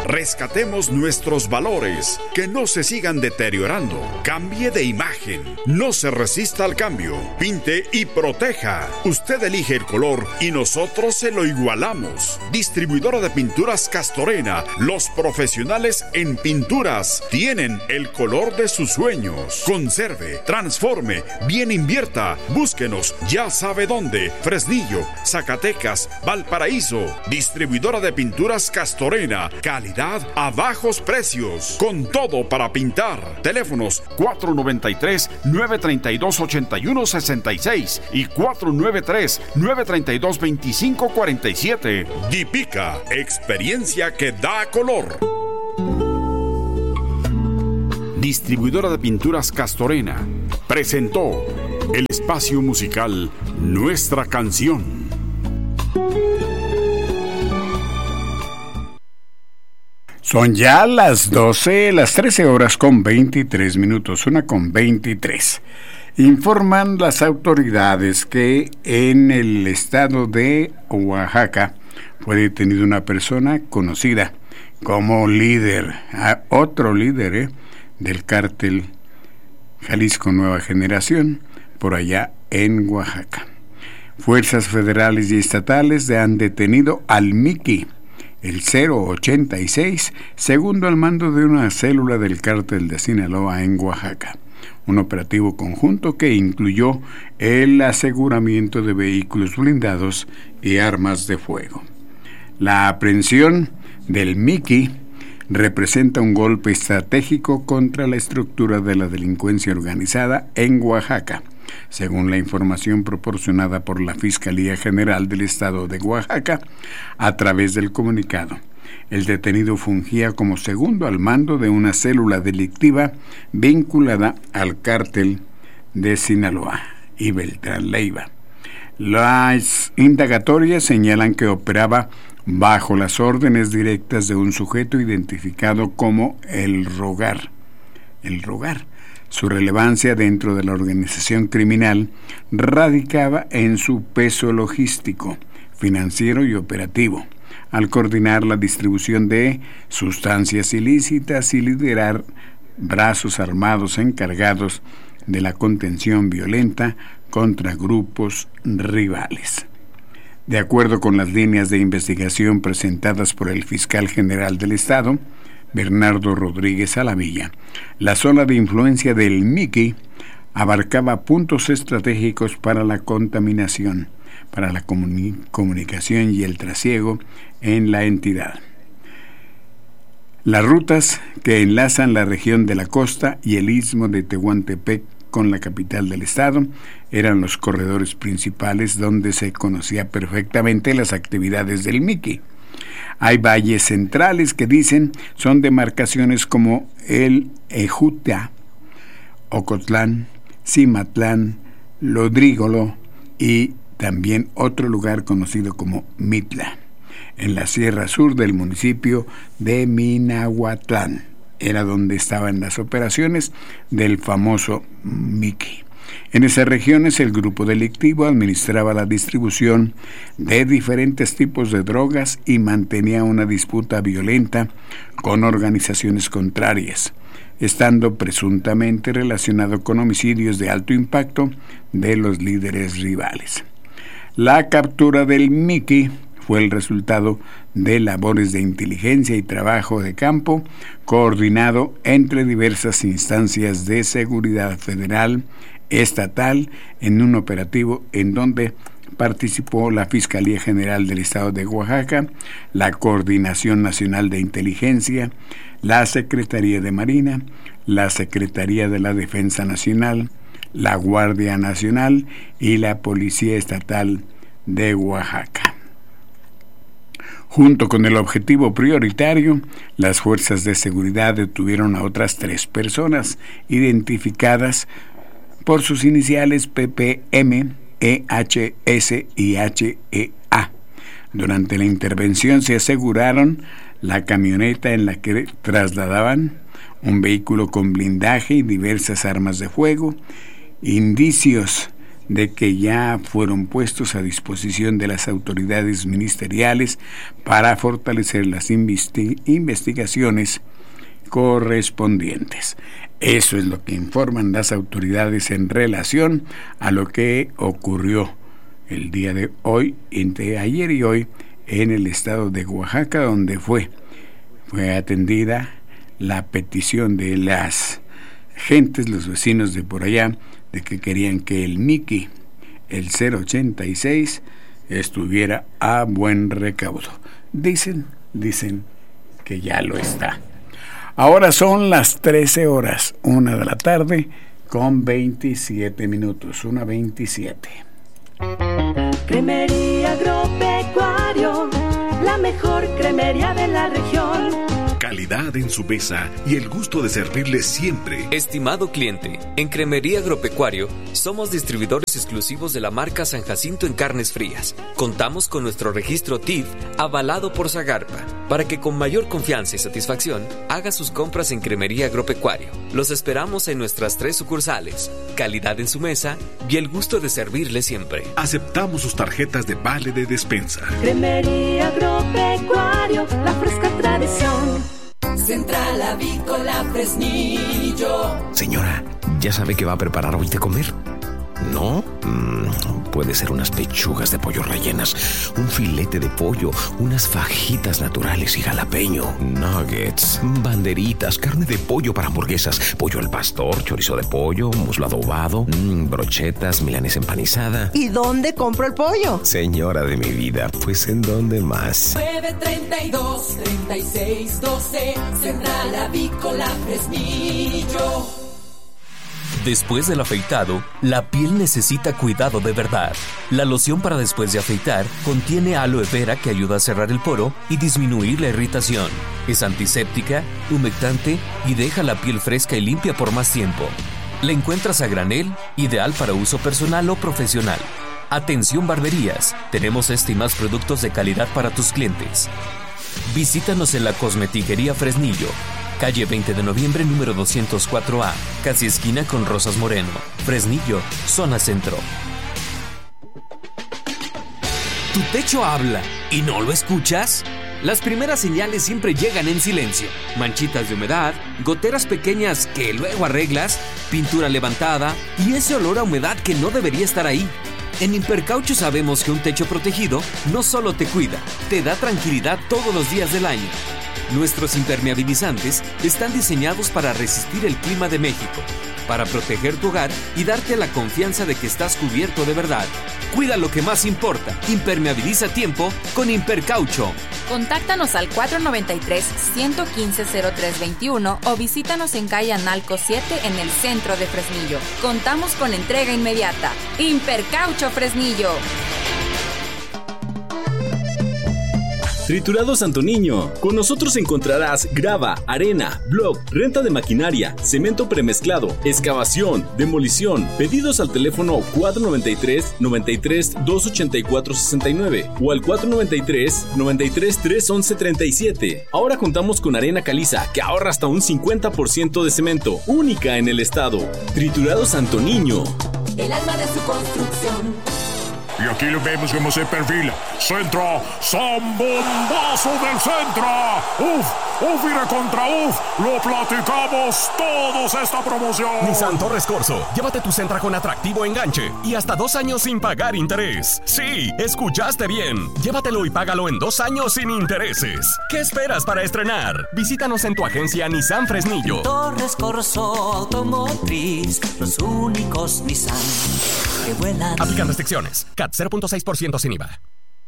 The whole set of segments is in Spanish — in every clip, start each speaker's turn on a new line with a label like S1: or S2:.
S1: Rescatemos nuestros valores, que no se sigan deteriorando. Cambie de imagen, no se resista al cambio. Pinte y proteja. Usted elige el color y nosotros se lo igualamos. Distribuidora de pinturas Castorena. Los profesionales en pinturas tienen el color de sus sueños. Conserve, transforme, bien invierta. Búsquenos, ya sabe dónde. Fresnillo, Zacatecas, Valparaíso. Distribuidora de pinturas Castorena. Calidad a bajos precios. Con todo para pintar. Teléfonos 493-932-8166 y 493-932-2547. Dipica, experiencia que da color. Distribuidora de pinturas Castorena presentó el espacio musical Nuestra Canción.
S2: Son ya las 13 horas con 23 minutos, 1:23. Informan las autoridades que en el estado de Oaxaca fue detenida una persona conocida como líder, otro líder del cártel Jalisco Nueva Generación, por allá en Oaxaca. Fuerzas federales y estatales han detenido al Miki, el 086, segundo al mando de una célula del cártel de Sinaloa en Oaxaca. Un operativo conjunto que incluyó el aseguramiento de vehículos blindados y armas de fuego. La aprehensión del Miki representa un golpe estratégico contra la estructura de la delincuencia organizada en Oaxaca, según la información proporcionada por la Fiscalía General del Estado de Oaxaca a través del comunicado. El detenido fungía como segundo al mando de una célula delictiva vinculada al cártel de Sinaloa y Beltrán Leiva. Las indagatorias señalan que operaba bajo las órdenes directas de un sujeto identificado como El Rogar. Su relevancia dentro de la organización criminal radicaba en su peso logístico, financiero y operativo, al coordinar la distribución de sustancias ilícitas y liderar brazos armados encargados de la contención violenta contra grupos rivales. De acuerdo con las líneas de investigación presentadas por el fiscal general del Estado, Bernardo Rodríguez Alamilla, la zona de influencia del Miki abarcaba puntos estratégicos para la contaminación, para la comunicación y el trasiego en la entidad. Las rutas que enlazan la región de la costa y el istmo de Tehuantepec con la capital del estado eran los corredores principales donde se conocía perfectamente las actividades del Miki. Hay valles centrales que dicen son demarcaciones como el Ejuta, Ocotlán, Cimatlán, Lodrígolo y también otro lugar conocido como Mitla, en la sierra sur del municipio de Minahuatlán. Era donde estaban las operaciones del famoso Miki. En esas regiones el grupo delictivo administraba la distribución de diferentes tipos de drogas y mantenía una disputa violenta con organizaciones contrarias, estando presuntamente relacionado con homicidios de alto impacto de los líderes rivales. La captura del Miki fue el resultado de labores de inteligencia y trabajo de campo coordinado entre diversas instancias de seguridad federal, estatal, en un operativo en donde participó la Fiscalía General del Estado de Oaxaca, la Coordinación Nacional de Inteligencia, la Secretaría de Marina, la Secretaría de la Defensa Nacional, la Guardia Nacional y la Policía Estatal de Oaxaca. Junto con el objetivo prioritario, las fuerzas de seguridad detuvieron a otras 3 personas identificadas por sus iniciales PPM, EHS y HEA. Durante la intervención se aseguraron la camioneta en la que trasladaban, un vehículo con blindaje y diversas armas de fuego, indicios de que ya fueron puestos a disposición de las autoridades ministeriales para fortalecer las investigaciones correspondientes. Eso es lo que informan las autoridades en relación a lo que ocurrió el día de hoy, entre ayer y hoy, en el estado de Oaxaca, donde fue atendida la petición de las gentes, los vecinos de por allá, de que querían que el Mickey, el 086, estuviera a buen recaudo. Dicen que ya lo está. Ahora son las 13 horas, 1 de la tarde, con 27 minutos, 1:27.
S3: Cremería Agropecuario, la mejor cremería de la región.
S1: Calidad en su mesa y el gusto de servirle siempre.
S4: Estimado cliente, en Cremería Agropecuario somos distribuidores exclusivos de la marca San Jacinto en carnes frías. Contamos con nuestro registro TIF avalado por Zagarpa para que con mayor confianza y satisfacción haga sus compras en Cremería Agropecuario. Los esperamos en nuestras 3 sucursales. Calidad en su mesa y el gusto de servirle siempre.
S1: Aceptamos sus tarjetas de vale de despensa.
S3: Cremería Agropecuario, la fresca tradición.
S5: Central Avícola Fresnillo.
S6: Señora, ¿ya sabe qué va a preparar hoy de comer? ¿No? Puede ser unas pechugas de pollo rellenas, un filete de pollo, unas fajitas naturales y jalapeño, nuggets, banderitas, carne de pollo para hamburguesas, pollo al pastor, chorizo de pollo, muslo adobado, brochetas, milanesa empanizada.
S7: ¿Y dónde compro el pollo?
S6: Señora de mi vida, pues ¿en dónde más?
S5: 932-3612, Central Avícola Fresnillo.
S4: Después del afeitado, la piel necesita cuidado de verdad. La loción para después de afeitar contiene aloe vera que ayuda a cerrar el poro y disminuir la irritación. Es antiséptica, humectante y deja la piel fresca y limpia por más tiempo. La encuentras a granel, ideal para uso personal o profesional. Atención barberías, tenemos este y más productos de calidad para tus clientes. Visítanos en la Cosmetiquería Fresnillo, calle 20 de noviembre, número 204A, casi esquina con Rosas Moreno, Fresnillo, zona centro. ¿Tu techo habla y no lo escuchas? Las primeras señales siempre llegan en silencio. Manchitas de humedad, goteras pequeñas que luego arreglas, pintura levantada y ese olor a humedad que no debería estar ahí. En Impercaucho sabemos que un techo protegido no solo te cuida, te da tranquilidad todos los días del año. Nuestros impermeabilizantes están diseñados para resistir el clima de México, para proteger tu hogar y darte la confianza de que estás cubierto de verdad. Cuida lo que más importa. Impermeabiliza a tiempo con Impercaucho.
S8: Contáctanos al 493-115-0321 o visítanos en calle Analco 7 en el centro de Fresnillo. Contamos con entrega inmediata. Impercaucho Fresnillo.
S9: Triturados Santo Niño. Con nosotros encontrarás grava, arena, block, renta de maquinaria, cemento premezclado, excavación, demolición. Pedidos al teléfono 493-93-284-69 o al 493-93-311-37. Ahora contamos con arena caliza que ahorra hasta un 50% de cemento, única en el estado. Triturados Santo Niño.
S5: El alma de su construcción.
S10: Y aquí lo vemos cómo se perfila. Centro, Zambombazo del Centro. Uf, iré contra Lo platicamos todos esta promoción.
S11: Nissan Torres Corso, llévate tu Sentra con atractivo enganche y hasta 2 años sin pagar interés. Sí, escuchaste bien. Llévatelo y págalo en 2 años sin intereses. ¿Qué esperas para estrenar? Visítanos en tu agencia Nissan Fresnillo.
S5: Torres Corso Automotriz, los únicos Nissan que vuelan.
S11: Aplican restricciones. CAT 0.6% sin IVA.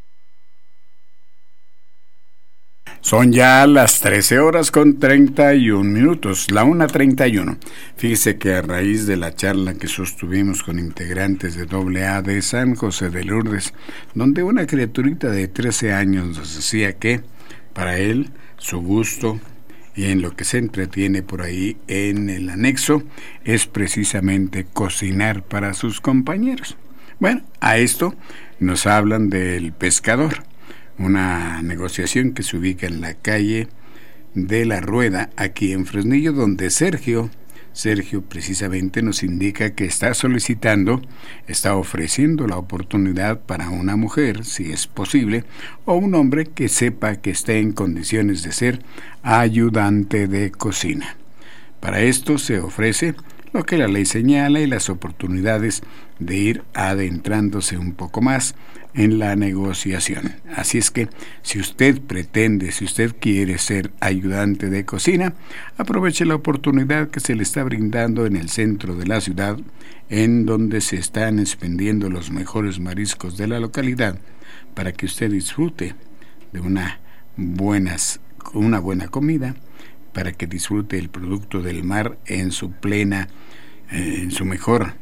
S2: Son ya las 13 horas con 31 minutos, la 1:31. Fíjese que a raíz de la charla que sostuvimos con integrantes de AA de San José de Lourdes, donde una criaturita de 13 años nos decía que, para él, su gusto y en lo que se entretiene por ahí en el anexo es precisamente cocinar para sus compañeros. Bueno, a esto nos hablan del Pescador, una negociación que se ubica en la calle de la Rueda, aquí en Fresnillo, donde Sergio Sergio precisamente nos indica que está ofreciendo la oportunidad para una mujer, si es posible, o un hombre que sepa que esté en condiciones de ser ayudante de cocina. Para esto se ofrece lo que la ley señala y las oportunidades de ir adentrándose un poco más en la negociación. Así es que si usted quiere ser ayudante de cocina, aproveche la oportunidad que se le está brindando en el centro de la ciudad, en donde se están expendiendo los mejores mariscos de la localidad, para que usted disfrute de una buena comida, para que disfrute el producto del mar en su mejor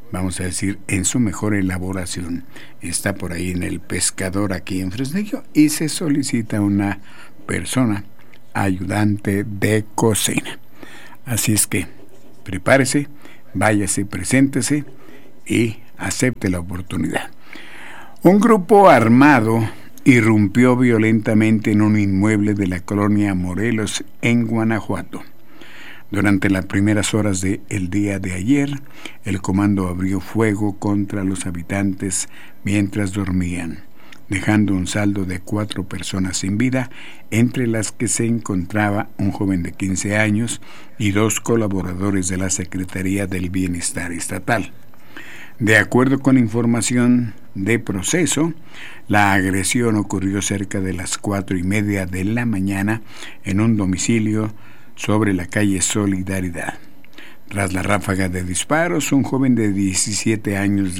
S2: elaboración. Está por ahí en El Pescador, aquí en Fresnillo, y se solicita una persona ayudante de cocina. Así es que prepárese, váyase, preséntese y acepte la oportunidad. Un grupo armado irrumpió violentamente en un inmueble de la colonia Morelos, en Guanajuato. Durante las primeras horas del día de ayer, el comando abrió fuego contra los habitantes mientras dormían, dejando un saldo de 4 personas sin vida, entre las que se encontraba un joven de 15 años y 2 colaboradores de la Secretaría del Bienestar Estatal. De acuerdo con información de Proceso, la agresión ocurrió cerca de las 4:30 de la mañana en un domicilio sobre la calle Solidaridad. Tras la ráfaga de disparos, una joven de 17 años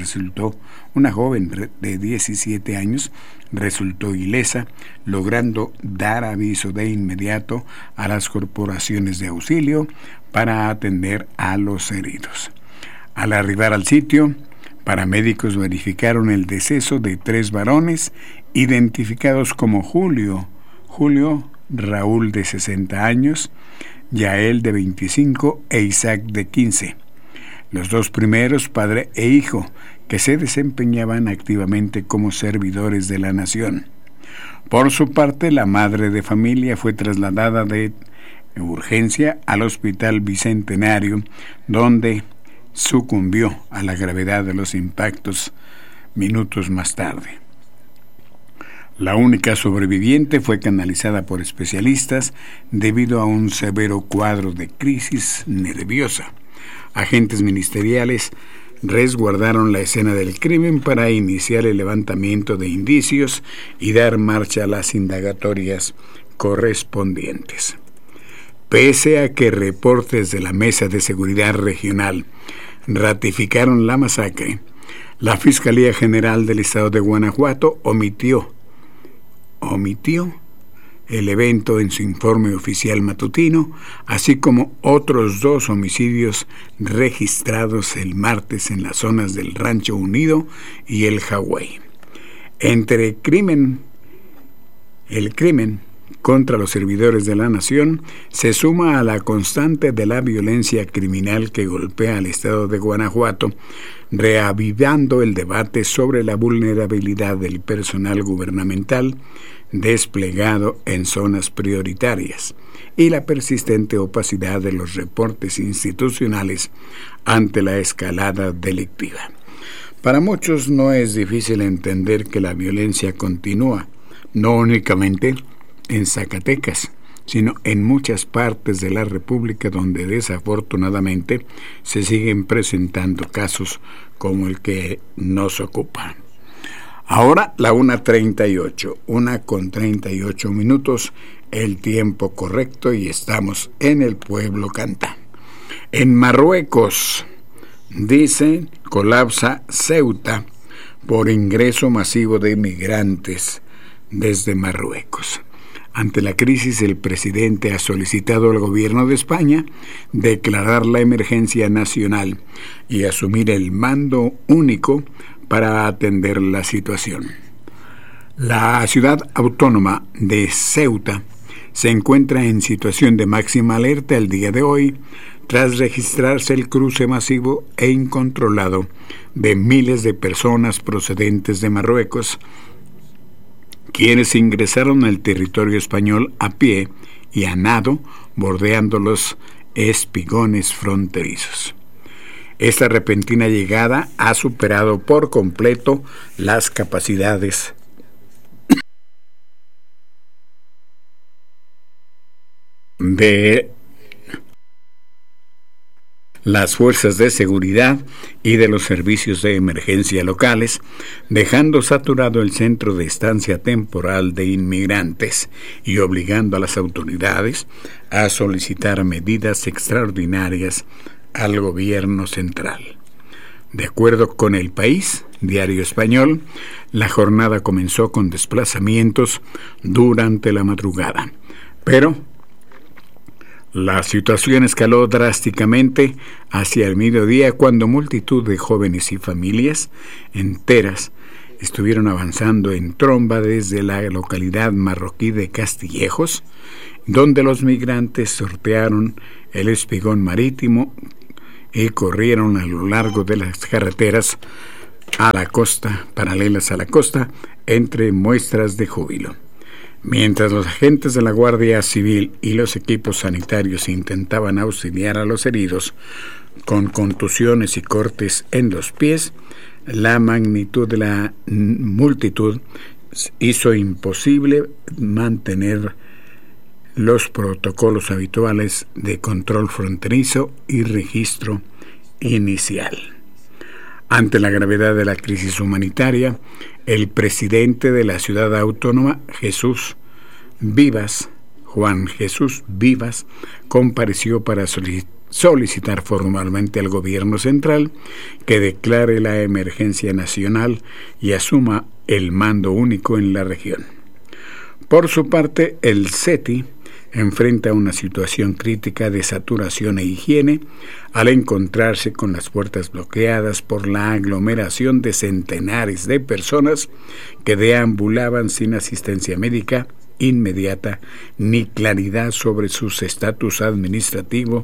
S2: resultó ilesa, logrando dar aviso de inmediato a las corporaciones de auxilio para atender a los heridos. Al arribar al sitio, paramédicos verificaron el deceso de 3 varones identificados como Julio Raúl, de 60 años, Yael, de 25, e Isaac, de 15. Los 2 primeros, padre e hijo, que se desempeñaban activamente como servidores de la nación. Por su parte, la madre de familia fue trasladada de urgencia al Hospital Bicentenario, donde sucumbió a la gravedad de los impactos minutos más tarde. La única sobreviviente fue canalizada por especialistas debido a un severo cuadro de crisis nerviosa. Agentes ministeriales resguardaron la escena del crimen para iniciar el levantamiento de indicios y dar marcha a las indagatorias correspondientes. Pese a que reportes de la Mesa de Seguridad Regional ratificaron la masacre, la Fiscalía General del Estado de Guanajuato omitió el evento en su informe oficial matutino, así como otros 2 homicidios registrados el martes en las zonas del Rancho Unido y el Hawái. El crimen contra los servidores de la nación se suma a la constante de la violencia criminal que golpea al estado de Guanajuato, reavivando el debate sobre la vulnerabilidad del personal gubernamental desplegado en zonas prioritarias y la persistente opacidad de los reportes institucionales ante la escalada delictiva. Para muchos no es difícil entender que la violencia continúa, no únicamente en Zacatecas, sino en muchas partes de la República donde desafortunadamente se siguen presentando casos como el que nos ocupa. Ahora la 1:38, el tiempo correcto, y estamos en el Pueblo Canta. En Marruecos, dice, colapsa Ceuta por ingreso masivo de inmigrantes desde Marruecos. Ante la crisis, el presidente ha solicitado al gobierno de España declarar la emergencia nacional y asumir el mando único para atender la situación. La ciudad autónoma de Ceuta se encuentra en situación de máxima alerta el día de hoy, tras registrarse el cruce masivo e incontrolado de miles de personas procedentes de Marruecos, quienes ingresaron al territorio español a pie y a nado, bordeándolos espigones fronterizos. Esta repentina llegada ha superado por completo las capacidades de las fuerzas de seguridad y de los servicios de emergencia locales, dejando saturado el centro de estancia temporal de inmigrantes y obligando a las autoridades a solicitar medidas extraordinarias al gobierno central. De acuerdo con El País, diario español, la jornada comenzó con desplazamientos durante la madrugada, pero la situación escaló drásticamente hacia el mediodía cuando multitud de jóvenes y familias enteras estuvieron avanzando en tromba desde la localidad marroquí de Castillejos, donde los migrantes sortearon el espigón marítimo y corrieron a lo largo de las carreteras a la costa, paralelas a la costa, entre muestras de júbilo. Mientras los agentes de la Guardia Civil y los equipos sanitarios intentaban auxiliar a los heridos con contusiones y cortes en los pies, la magnitud de la multitud hizo imposible mantener los protocolos habituales de control fronterizo y registro inicial. Ante la gravedad de la crisis humanitaria, el presidente de la ciudad autónoma, Juan Jesús Vivas, compareció para solicitar formalmente al gobierno central que declare la emergencia nacional y asuma el mando único en la región. Por su parte, el CETI enfrenta una situación crítica de saturación e higiene al encontrarse con las puertas bloqueadas por la aglomeración de centenares de personas que deambulaban sin asistencia médica inmediata ni claridad sobre su estatus administrativo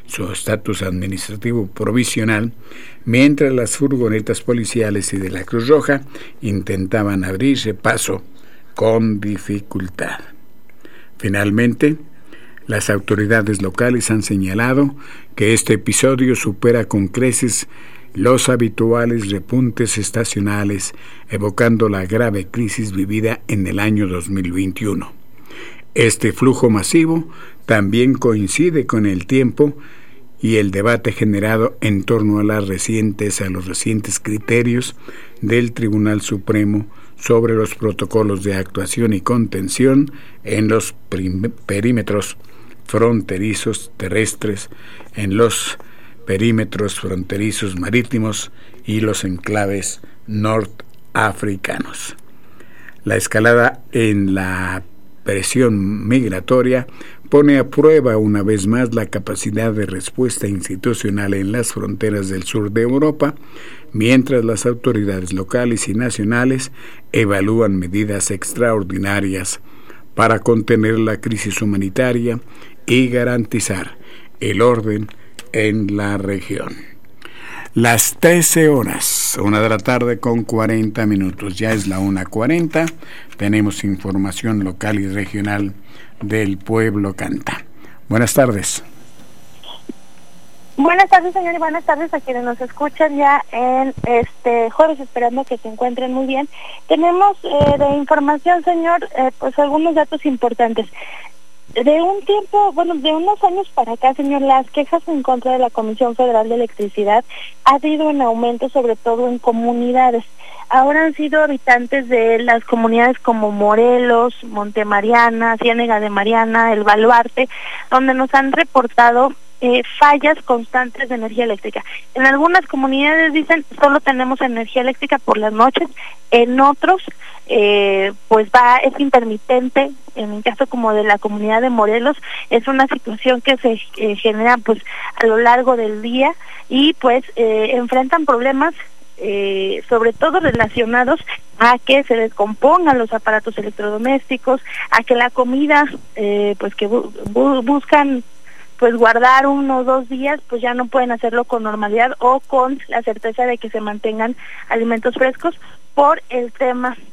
S2: provisional, mientras las furgonetas policiales y de la Cruz Roja intentaban abrirse paso con dificultad. Finalmente, las autoridades locales han señalado que este episodio supera con creces los habituales repuntes estacionales, evocando la grave crisis vivida en el año 2021. Este flujo masivo también coincide con el tiempo y el debate generado en torno a los recientes criterios del Tribunal Supremo sobre los protocolos de actuación y contención en los perímetros fronterizos terrestres, en los perímetros fronterizos marítimos y los enclaves norteafricanos. La escalada en la presión migratoria pone a prueba una vez más la capacidad de respuesta institucional en las fronteras del sur de Europa, mientras las autoridades locales y nacionales evalúan medidas extraordinarias para contener la crisis humanitaria y garantizar el orden en la región. Las 13 horas, 1 de la tarde con 40 minutos, ya es la 1:40, tenemos información local y regional del Pueblo Canta. Buenas tardes.
S12: Buenas tardes, señor, y buenas tardes a quienes nos escuchan ya en este jueves, esperando que se encuentren muy bien. Tenemos de información, señor, pues algunos datos importantes. De unos años para acá, señor, las quejas en contra de la Comisión Federal de Electricidad ha ido en aumento, sobre todo en comunidades. Ahora han sido habitantes de las comunidades como Morelos, Montemariana, Ciénega de Mariana, El Baluarte, donde nos han reportado fallas constantes de energía eléctrica. En algunas comunidades dicen solo tenemos energía eléctrica por las noches, en otros es intermitente. En el caso como de la comunidad de Morelos es una situación que se genera pues a lo largo del día y pues enfrentan problemas sobre todo relacionados a que se descompongan los aparatos electrodomésticos, a que la comida pues que buscan pues guardar 1 o 2 días, pues ya no pueden hacerlo con normalidad o con la certeza de que se mantengan alimentos frescos por el tema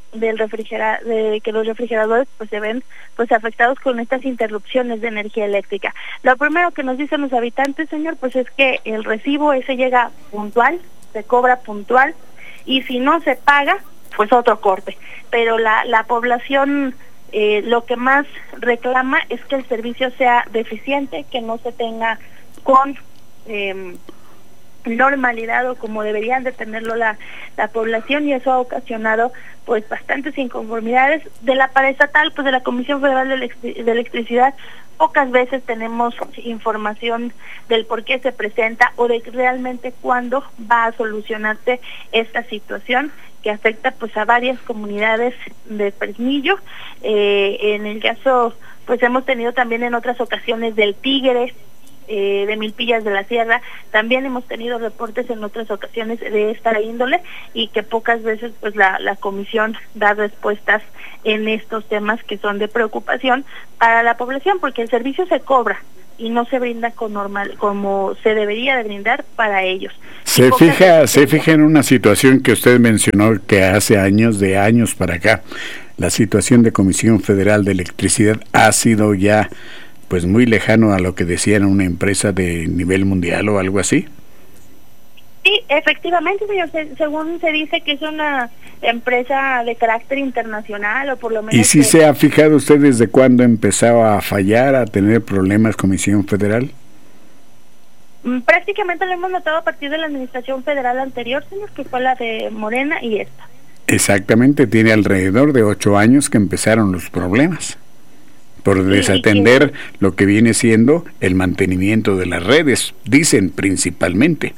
S12: de que los refrigeradores pues se ven pues afectados con estas interrupciones de energía eléctrica. Lo primero que nos dicen los habitantes, señor, pues es que el recibo ese llega puntual, se cobra puntual, y si no se paga, pues otro corte. Pero la población lo que más reclama es que el servicio sea deficiente, que no se tenga con normalidad o como deberían de tenerlo la población, y eso ha ocasionado pues bastantes inconformidades de la paraestatal, pues de la Comisión Federal de Electricidad. Pocas veces tenemos información del por qué se presenta o de realmente cuándo va a solucionarse esta situación que afecta pues a varias comunidades de Fresnillo. En el caso, pues hemos tenido también en otras ocasiones del Tigre, de Milpillas de la Sierra, también hemos tenido reportes en otras ocasiones de esta índole, y que pocas veces pues la comisión da respuestas en estos temas que son de preocupación para la población, porque el servicio se cobra y no se brinda como se debería de brindar para ellos. Se
S2: fija en una situación que usted mencionó, que hace años para acá, la situación de Comisión Federal de Electricidad ha sido ya pues muy lejano a lo que decían una empresa de nivel mundial o algo así.
S12: Sí, efectivamente, señor, según se dice que es una empresa de carácter internacional, o por lo menos... ¿Y
S2: si se ha fijado usted desde cuándo empezaba a fallar, a tener problemas Comisión Federal?
S12: Prácticamente lo hemos notado a partir de la administración federal anterior, señor, que fue la de Morena y esta. Exactamente, tiene alrededor de 8 años que empezaron los problemas, por desatender lo que viene siendo el mantenimiento de las redes, dicen principalmente.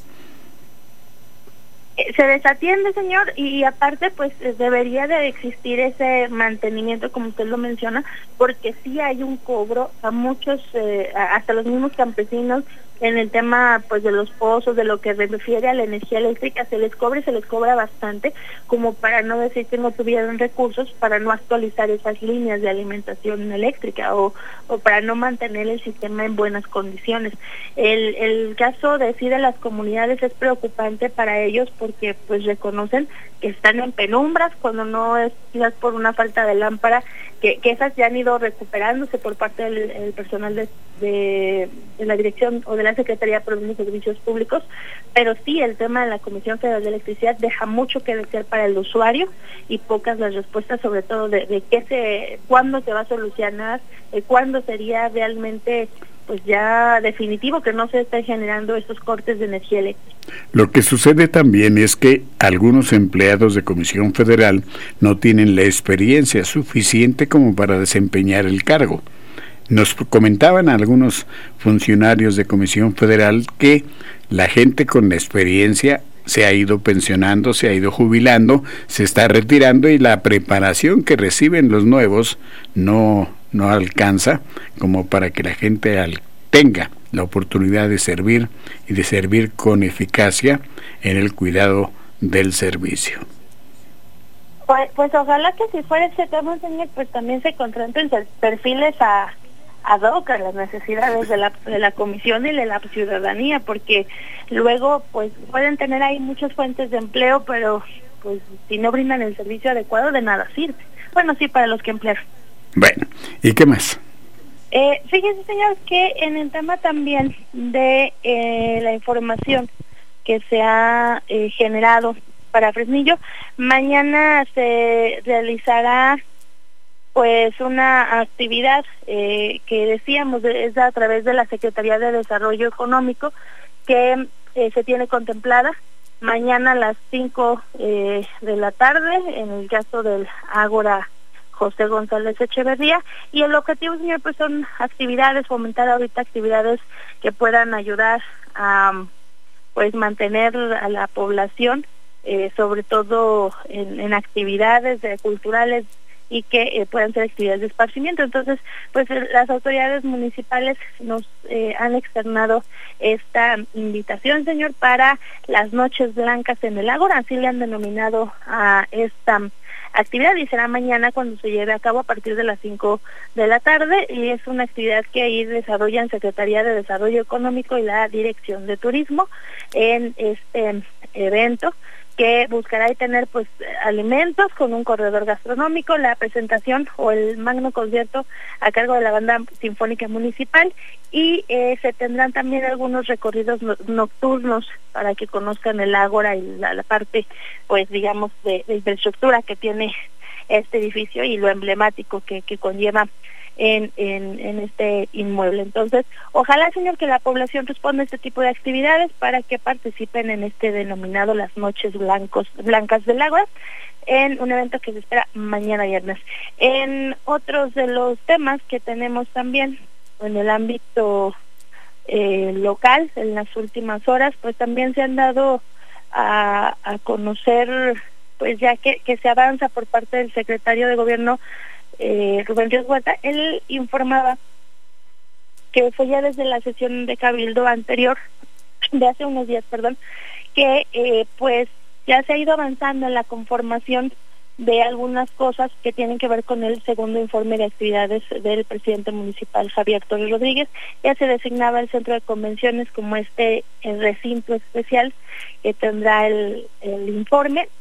S12: Se desatiende, señor, y aparte pues debería de existir ese mantenimiento como usted lo menciona, porque sí hay un cobro a muchos, hasta los mismos campesinos, en el tema pues de los pozos, de lo que refiere a la energía eléctrica, se les cobra bastante, como para no decir que no tuvieron recursos para no actualizar esas líneas de alimentación eléctrica o para no mantener el sistema en buenas condiciones. El caso de las comunidades es preocupante para ellos, porque pues reconocen que están en penumbras, cuando no es quizás por una falta de lámpara, que esas ya han ido recuperándose por parte del personal de la dirección o de la Secretaría de Servicios Públicos, pero sí el tema de la Comisión Federal de Electricidad deja mucho que desear para el usuario, y pocas las respuestas, sobre todo de cuándo se va a solucionar, cuándo sería realmente pues ya definitivo que no se estén generando estos cortes de energía eléctrica.
S2: Lo que sucede también es que algunos empleados de Comisión Federal no tienen la experiencia suficiente como para desempeñar el cargo. Nos comentaban algunos funcionarios de Comisión Federal que la gente con la experiencia se ha ido pensionando, se ha ido jubilando, se está retirando, y la preparación que reciben los nuevos no alcanza como para que la gente tenga la oportunidad de servir, y de servir con eficacia en el cuidado del servicio.
S12: Pues ojalá que si fuera ese tema, señor, pues también se contraten perfiles ad hoc a las necesidades de la comisión y de la ciudadanía, porque luego pues pueden tener ahí muchas fuentes de empleo, pero pues si no brindan el servicio adecuado, de nada sirve. Bueno, sí, para los que emplean.
S2: Bueno, ¿y qué más?
S12: Fíjese, señor, que en el tema también de la información que se ha generado para Fresnillo, mañana se realizará pues una actividad que decíamos es a través de la Secretaría de Desarrollo Económico, que se tiene contemplada mañana a las 5 de la tarde, en el caso del Ágora José González Echeverría, y el objetivo, señor, pues son actividades, fomentar ahorita actividades que puedan ayudar a pues mantener a la población, sobre todo en actividades culturales, y que puedan ser actividades de esparcimiento. Entonces, pues las autoridades municipales nos han externado esta invitación, señor, para las noches blancas en el Ágora, así le han denominado a esta actividad, y será mañana cuando se lleve a cabo a partir de las 5 de la tarde, y es una actividad que ahí desarrollan Secretaría de Desarrollo Económico y la Dirección de Turismo en este evento, que buscará tener pues alimentos con un corredor gastronómico, la presentación o el magno concierto a cargo de la Banda Sinfónica Municipal, y se tendrán también algunos recorridos nocturnos para que conozcan el ágora y la parte pues digamos de infraestructura que tiene este edificio y lo emblemático que conlleva en este inmueble. Entonces, ojalá, señor, que la población responda a este tipo de actividades para que participen en este denominado Las Noches Blancas del Ágora, en un evento que se espera mañana viernes. En otros de los temas que tenemos también en el ámbito local, en las últimas horas, pues también se han dado a conocer, pues ya que se avanza por parte del secretario de Gobierno, Rubén Ríos Huerta. Él informaba que fue ya desde la sesión de Cabildo anterior, de hace unos días, que pues ya se ha ido avanzando en la conformación de algunas cosas que tienen que ver con el segundo informe de actividades del presidente municipal, Javier Torres Rodríguez. Ya se designaba el centro de convenciones como el recinto especial que tendrá el informe,